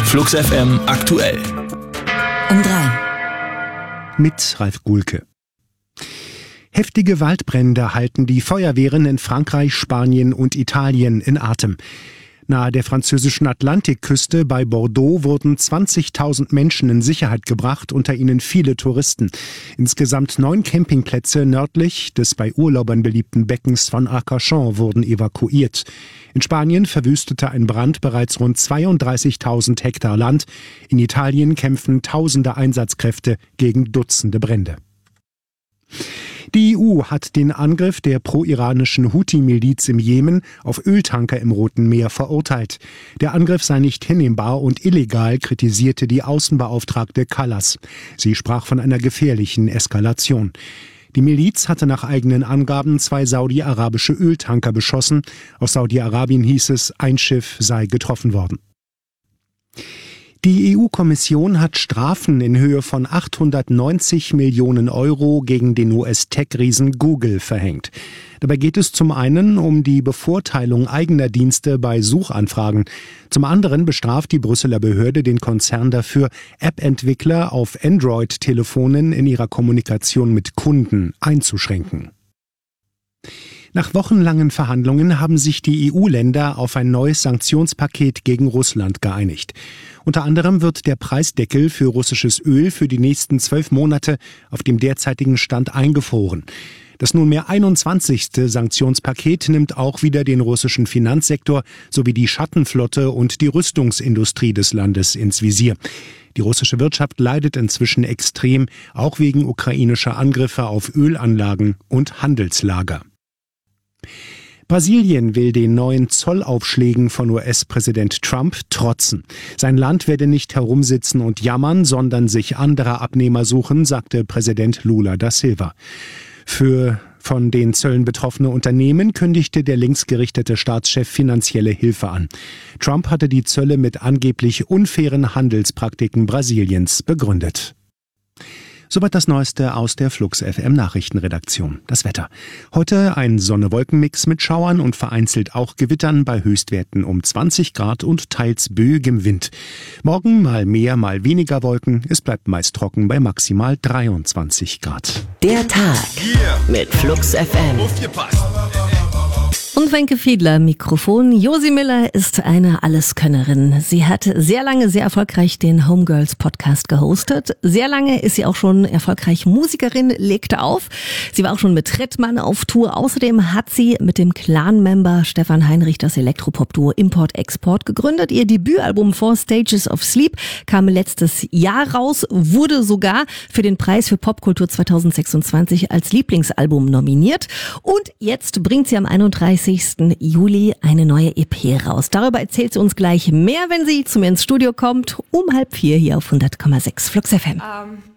Flux FM aktuell. Um 3. Mit Ralf Gulke. Heftige Waldbrände halten die Feuerwehren in Frankreich, Spanien und Italien in Atem. Nahe der französischen Atlantikküste bei Bordeaux wurden 20.000 Menschen in Sicherheit gebracht, unter ihnen viele Touristen. Insgesamt 9 Campingplätze nördlich des bei Urlaubern beliebten Beckens von Arcachon wurden evakuiert. In Spanien verwüstete ein Brand bereits rund 32.000 Hektar Land. In Italien kämpfen tausende Einsatzkräfte gegen Dutzende Brände. Die EU hat den Angriff der pro-iranischen Houthi-Miliz im Jemen auf Öltanker im Roten Meer verurteilt. Der Angriff sei nicht hinnehmbar und illegal, kritisierte die Außenbeauftragte Kallas. Sie sprach von einer gefährlichen Eskalation. Die Miliz hatte nach eigenen Angaben 2 saudi-arabische Öltanker beschossen. Aus Saudi-Arabien hieß es, ein Schiff sei getroffen worden. Die EU-Kommission hat Strafen in Höhe von 890 Millionen Euro gegen den US-Tech-Riesen Google verhängt. Dabei geht es zum einen um die Bevorteilung eigener Dienste bei Suchanfragen. Zum anderen bestraft die Brüsseler Behörde den Konzern dafür, App-Entwickler auf Android-Telefonen in ihrer Kommunikation mit Kunden einzuschränken. Nach wochenlangen Verhandlungen haben sich die EU-Länder auf ein neues Sanktionspaket gegen Russland geeinigt. Unter anderem wird der Preisdeckel für russisches Öl für die nächsten 12 Monate auf dem derzeitigen Stand eingefroren. Das nunmehr 21. Sanktionspaket nimmt auch wieder den russischen Finanzsektor sowie die Schattenflotte und die Rüstungsindustrie des Landes ins Visier. Die russische Wirtschaft leidet inzwischen extrem, auch wegen ukrainischer Angriffe auf Ölanlagen und Handelslager. Brasilien will den neuen Zollaufschlägen von US-Präsident Trump trotzen. Sein Land werde nicht herumsitzen und jammern, sondern sich andere Abnehmer suchen, sagte Präsident Lula da Silva. Für von den Zöllen betroffene Unternehmen kündigte der linksgerichtete Staatschef finanzielle Hilfe an. Trump hatte die Zölle mit angeblich unfairen Handelspraktiken Brasiliens begründet. Soweit das Neueste aus der Flux FM Nachrichtenredaktion. Das Wetter. Heute ein Sonne-Wolken-Mix mit Schauern und vereinzelt auch Gewittern bei Höchstwerten um 20 Grad und teils böigem Wind. Morgen mal mehr, mal weniger Wolken. Es bleibt meist trocken bei maximal 23 Grad. Der Tag mit Flux FM. Und Wenke Fiedler, Mikrofon. Josi Miller ist eine Alleskönnerin. Sie hat sehr lange sehr erfolgreich den Homegirls Podcast gehostet. Sehr lange ist sie auch schon erfolgreich Musikerin, legte auf. Sie war auch schon mit Trettmann auf Tour. Außerdem hat sie mit dem Clan-Member Stefan Heinrich das Elektropop-Duo Import-Export gegründet. Ihr Debütalbum 4 Stages of Sleep kam letztes Jahr raus, wurde sogar für den Preis für Popkultur 2026 als Lieblingsalbum nominiert. Und jetzt bringt sie am 31. Juli eine neue EP raus. Darüber erzählt sie uns gleich mehr, wenn sie zu mir ins Studio kommt, um 3:30 hier auf 100,6 Flux FM.